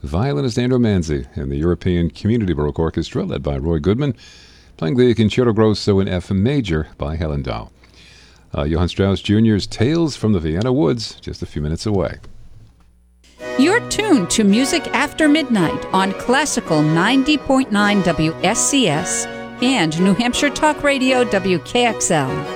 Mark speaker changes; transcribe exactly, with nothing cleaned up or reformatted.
Speaker 1: violinist Andrew Manzi and the European Community Baroque Orchestra, led by Roy Goodman, playing the Concerto Grosso in F major by Helen Dahl. Uh, Johann Strauss Junior's Tales from the Vienna Woods, just a few minutes away.
Speaker 2: You're tuned to Music After Midnight on Classical ninety point nine W S C S and New Hampshire Talk Radio W K X L.